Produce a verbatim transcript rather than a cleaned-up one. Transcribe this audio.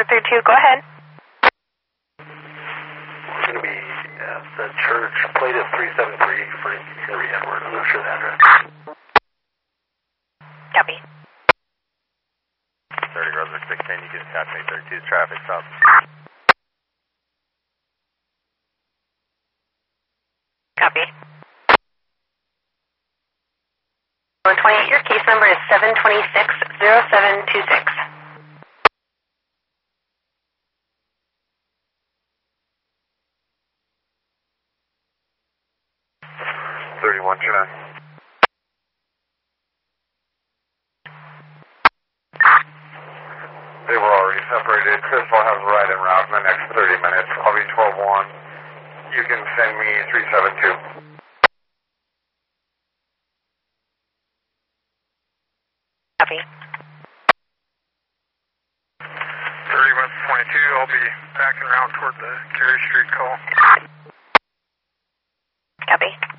through two, go ahead. It's going to be at the church, plate at three seven three for Henry Edward. I'm not sure the address. Copy. thirty, Roswell sixteen, you can attach me thirty-two traffic stop. Copy. one twenty-eight, your case number is seven two six zero seven two six. thirty-one, Chennai. They were already separated. Chris will have a ride en route in the next thirty minutes. I'll be twelve one. You can send me three seven two. Copy. thirty-one twenty-two, I'll be back en route toward the Cary Street call. Copy.